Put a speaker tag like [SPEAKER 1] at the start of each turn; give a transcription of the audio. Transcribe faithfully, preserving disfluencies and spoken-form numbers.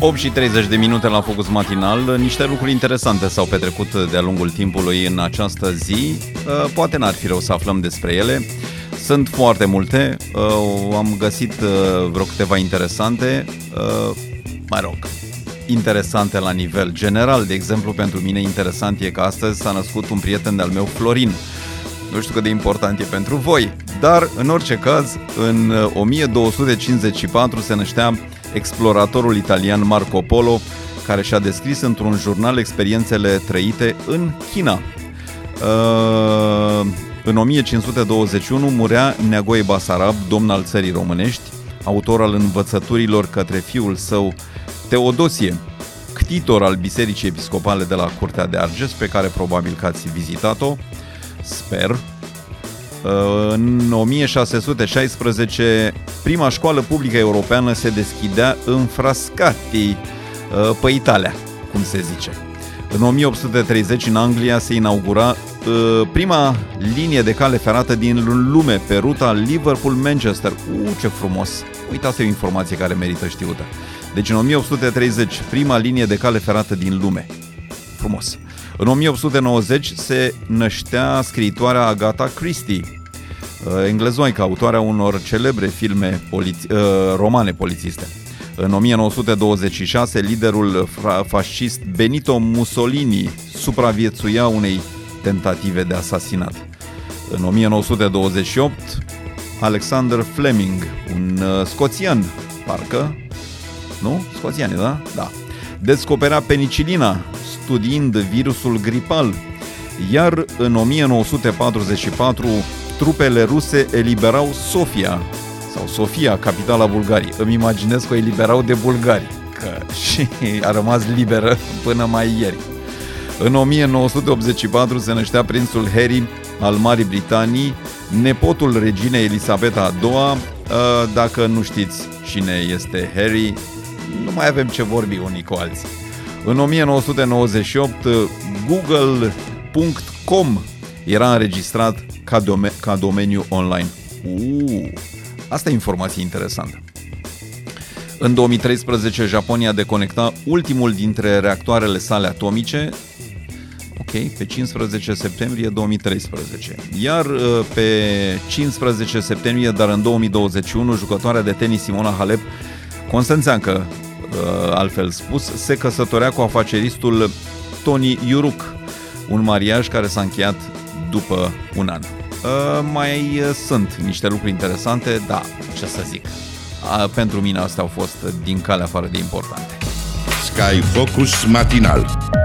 [SPEAKER 1] opt și treizeci de minute la Focus Matinal. Niște lucruri interesante s-au petrecut de-a lungul timpului în această zi. Poate n-ar fi rău să aflăm despre ele. Sunt foarte multe. Am găsit vreo câteva interesante. Mă rog, interesante la nivel general. De exemplu, pentru mine interesant e că astăzi s-a născut un prieten de-al meu, Florin. Nu știu cât de important e pentru voi, dar în orice caz, în o mie două sute cincizeci și patru se năștea exploratorul italian Marco Polo, care și-a descris într-un jurnal experiențele trăite în China. În o mie cinci sute douăzeci și unu murea Neagoe Basarab, domn al țării românești, autor al învățăturilor către fiul său Teodosie, ctitor al Bisericii Episcopale de la Curtea de Arges, pe care probabil că ați vizitat-o, sper. În o mie șase sute șaisprezece, prima școală publică europeană se deschidea în Frascati, pe Italia, cum se zice. În o mie opt sute treizeci, în Anglia, se inaugura prima linie de cale ferată din lume, pe ruta Liverpool-Manchester. Uh, ce frumos! Uitați, o informație care merită știută. Deci în o mie opt sute treizeci, prima linie de cale ferată din lume. Frumos! În o mie opt sute nouăzeci se năștea scriitoarea Agatha Christie, englezoică, autoarea unor celebre filme poliți- romane polițiste. În o mie nouă sute douăzeci și șase, liderul fascist Benito Mussolini supraviețuia unei tentative de asasinat. În o mie nouă sute douăzeci și opt, Alexander Fleming, un scoțian, parcă, nu? Scoțian, da? Da. Descoperea penicilina, studiind virusul gripal, iar în o mie nouă sute patruzeci și patru trupele ruse eliberau Sofia, sau Sofia, capitala Bulgariei. Îmi imaginez că o eliberau de bulgari, că și a rămas liberă până mai ieri. În o mie nouă sute optzeci și patru se năștea prințul Harry al Marii Britanii, nepotul reginei Elisabeta a doua. Dacă nu știți cine este Harry, nu mai avem ce vorbi unii cu alții. În o mie nouă sute nouăzeci și opt, google punct com era înregistrat ca, dome- ca domeniu online. Uh, asta e informație interesantă. În două mii treisprezece, Japonia deconecta ultimul dintre reactoarele sale atomice, ok, pe cincisprezece septembrie două mii treisprezece. Iar pe cincisprezece septembrie, dar în două mii douăzeci și unu, jucătoarea de tenis Simona Halep, constanțeancă, altfel spus, se căsătorea cu afaceristul Tony Iuruc, un mariaj care s-a încheiat după un an. Mai sunt niște lucruri interesante, da, ce să zic. Pentru mine astea au fost din calea afară de importante.
[SPEAKER 2] Sky Focus Matinal.